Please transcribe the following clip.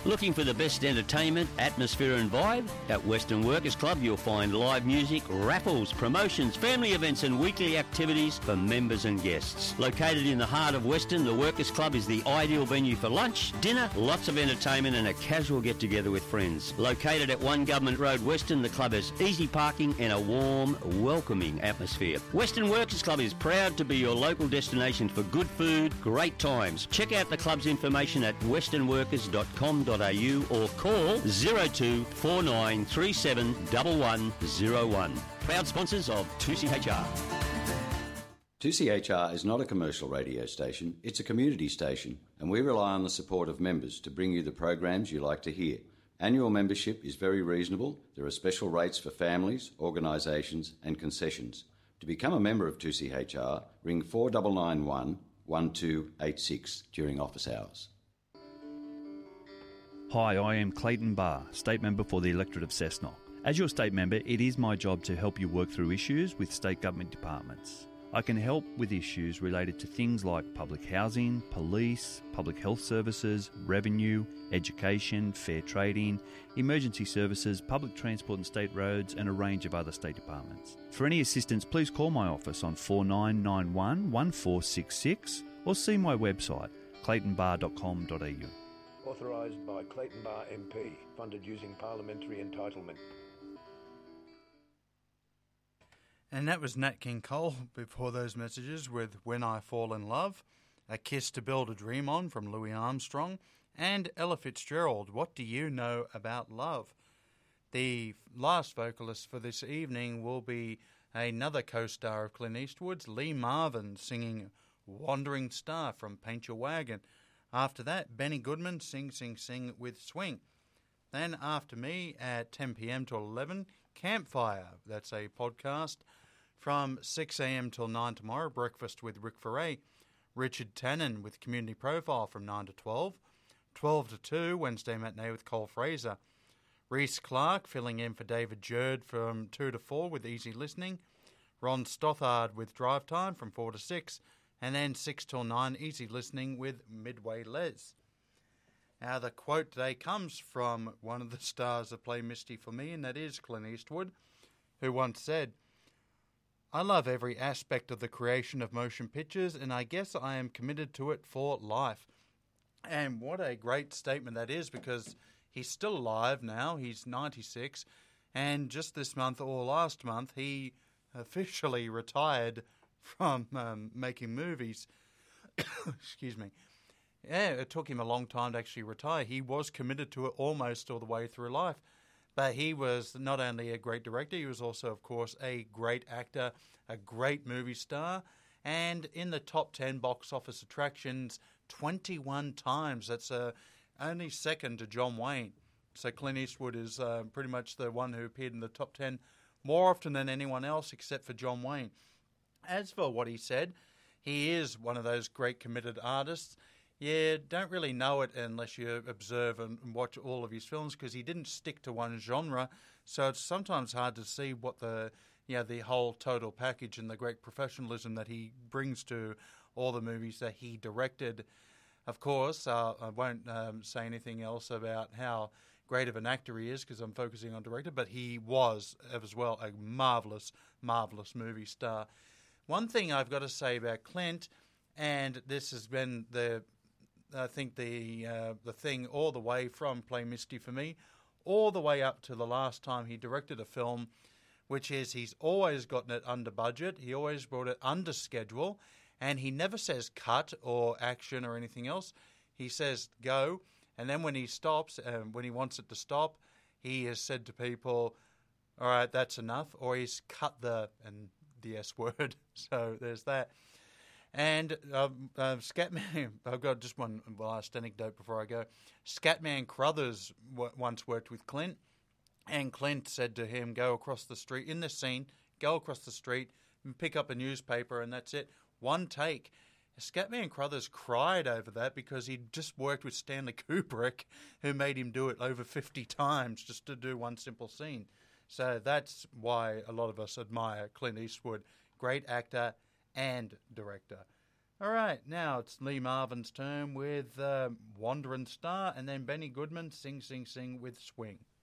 Looking for the best entertainment, atmosphere and vibe? At Western Workers Club you'll find live music, raffles, promotions, family events and weekly activities for members and guests. Located in the heart of Western, the Workers Club is the ideal venue for lunch, dinner, lots of entertainment and a casual get-together with friends. Located at 1 Government Road Western, the club has easy parking and a warm, welcoming atmosphere. Western Workers Club is proud to be your local destination for good food, great times. Check out the club's information at westernworkers.com.au or call 02 4937 1101. Proud sponsors of 2CHR. 2CHR is not a commercial radio station, it's a community station, and we rely on the support of members to bring you the programs you like to hear. Annual membership is very reasonable. There are special rates for families, organisations and concessions. To become a member of 2CHR, ring 4991 1286 during office hours. Hi, I am Clayton Barr, State Member for the electorate of Cessnock. As your State Member, it is my job to help you work through issues with state government departments. I can help with issues related to things like public housing, police, public health services, revenue, education, fair trading, emergency services, public transport and state roads, and a range of other state departments. For any assistance, please call my office on 4991 1466 or see my website, claytonbarr.com.au. Authorised by Clayton Barr MP, funded using parliamentary entitlement. And that was Nat King Cole before those messages with When I Fall in Love, A Kiss to Build a Dream On from Louis Armstrong, and Ella Fitzgerald, What Do You Know About Love? The last vocalist for this evening will be another co-star of Clint Eastwood's, Lee Marvin, singing Wandering Star from Paint Your Wagon. After that, Benny Goodman, Sing, Sing, Sing with Swing. Then after me at 10 p.m. till 11, Campfire. That's a podcast from 6 a.m. till 9 tomorrow, Breakfast with Rick Ferre. Richard Tannen with Community Profile from 9 to 12. 12 to 2, Wednesday Matinee with Cole Fraser. Reese Clark filling in for David Jerd from 2 to 4 with Easy Listening. Ron Stothard with Drive Time from 4 to 6. And then 6 till 9, Easy Listening with Midway Les. Now, the quote today comes from one of the stars that play Misty for me, and that is Clint Eastwood, who once said, I love every aspect of the creation of motion pictures, and I guess I am committed to it for life. And what a great statement that is, because he's still alive now. He's 96, and just this month or last month, he officially retired from making movies. Excuse me. Yeah, it took him a long time to actually retire. He was committed to it almost all the way through life. But he was not only a great director, he was also, of course, a great actor, a great movie star, and in the top 10 box office attractions 21 times. That's only second to John Wayne. So Clint Eastwood is pretty much the one who appeared in the top 10 more often than anyone else except for John Wayne. As for what he said, he is one of those great committed artists. You don't really know it unless you observe and watch all of his films, because he didn't stick to one genre. So it's sometimes hard to see what the whole total package and the great professionalism that he brings to all the movies that he directed. Of course, I won't say anything else about how great of an actor he is, because I'm focusing on director, but he was as well a marvellous, marvellous movie star. One thing I've got to say about Clint, and this has been the thing all the way from Play Misty for me, all the way up to the last time he directed a film, which is he's always gotten it under budget, he always brought it under schedule, and he never says cut or action or anything else. He says go, and then when he stops, when he wants it to stop, he has said to people, all right, that's enough, or he's cut the S word. So there's that. And Scatman, I've got just one last anecdote before I go. Scatman Crothers once worked with Clint, and Clint said to him, go across the street, in this scene, go across the street and pick up a newspaper, and that's it. One take. Scatman Crothers cried over that because he'd just worked with Stanley Kubrick, who made him do it over 50 times just to do one simple scene. So that's why a lot of us admire Clint Eastwood, great actor and director. All right, now it's Lee Marvin's turn with Wandering Star, and then Benny Goodman, Sing, Sing, Sing with Swing.